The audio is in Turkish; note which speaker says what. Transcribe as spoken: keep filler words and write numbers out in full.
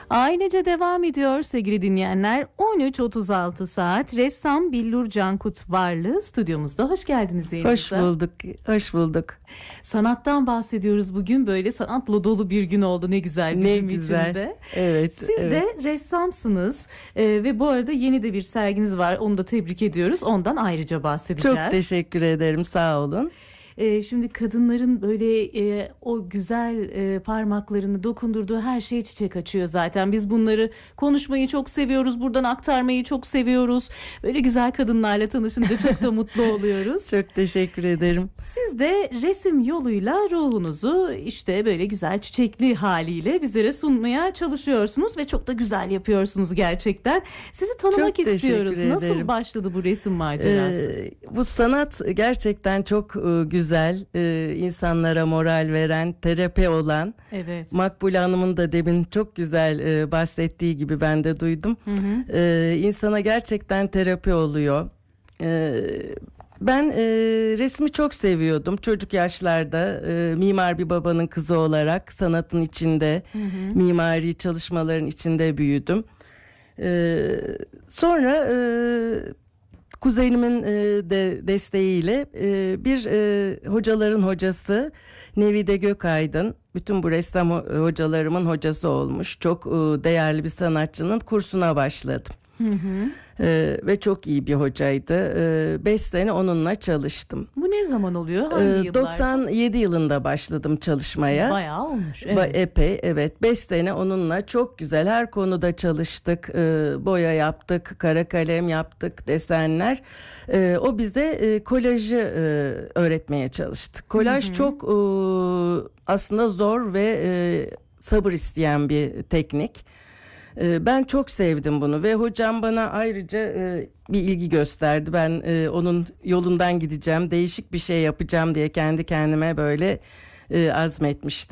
Speaker 1: Ailece devam ediyor sevgili dinleyenler. on üç otuz altı saat ressam Billur Cankut Varlı stüdyomuzda. Hoş geldiniz yayınımıza.
Speaker 2: Hoş bulduk, hoş bulduk.
Speaker 1: Sanattan bahsediyoruz bugün. Böyle sanatla dolu bir gün oldu. Ne güzel bizim
Speaker 2: ne güzel.
Speaker 1: için de.
Speaker 2: Evet.
Speaker 1: Siz
Speaker 2: evet.
Speaker 1: de ressamsınız ee, ve bu arada yeni de bir serginiz var. Onu da tebrik ediyoruz. Ondan ayrıca bahsedeceğiz.
Speaker 2: Çok teşekkür ederim. Sağ olun.
Speaker 1: Ee, şimdi kadınların böyle e, o güzel e, parmaklarını dokundurduğu her şeye çiçek açıyor zaten. Biz bunları konuşmayı çok seviyoruz. Buradan aktarmayı çok seviyoruz. Böyle güzel kadınlarla tanışınca çok da mutlu oluyoruz.
Speaker 2: Çok teşekkür ederim.
Speaker 1: Siz de resim yoluyla ruhunuzu işte böyle güzel çiçekli haliyle bizlere sunmaya çalışıyorsunuz ve çok da güzel yapıyorsunuz gerçekten. Sizi tanımak
Speaker 2: Çok
Speaker 1: istiyoruz. Nasıl
Speaker 2: ederim.
Speaker 1: başladı bu resim macerası?
Speaker 2: Ee, bu sanat gerçekten çok e, güzel. Güzel, e, insanlara moral veren, terapi olan.
Speaker 1: Evet.
Speaker 2: Makbule Hanım'ın da demin çok güzel e, bahsettiği gibi ben de duydum.
Speaker 1: Hı hı.
Speaker 2: E, insana gerçekten terapi oluyor. E, ben e, resmi çok seviyordum. Çocuk yaşlarda e, mimar bir babanın kızı olarak sanatın içinde,
Speaker 1: Hı hı.
Speaker 2: mimari çalışmaların içinde büyüdüm. E, sonra... E, Kuzenimin e, de desteğiyle e, bir e, hocaların hocası Nevide Gökaydın, bütün bu ressam hocalarımın hocası olmuş. Çok e, değerli bir sanatçının kursuna başladım.
Speaker 1: Hı hı.
Speaker 2: E, ve çok iyi bir hocaydı. E, beş sene onunla çalıştım.
Speaker 1: Bu ne zaman oluyor? Hangi
Speaker 2: E,
Speaker 1: yıllarda?
Speaker 2: doksan yedi yılında başladım çalışmaya.
Speaker 1: Bayağı olmuş. Evet.
Speaker 2: Ba- epey evet. Beş sene onunla çok güzel her konuda çalıştık. Ee, boya yaptık, kara kalem yaptık, desenler. Ee, o bize e, kolajı e, öğretmeye çalıştı. Kolaj
Speaker 1: Hı hı.
Speaker 2: çok e, aslında zor ve e, sabır isteyen bir teknik. E, ben çok sevdim bunu ve hocam bana ayrıca e, bir ilgi gösterdi. Ben e, onun yolundan gideceğim, değişik bir şey yapacağım diye kendi kendime böyle e, azmetmiştim.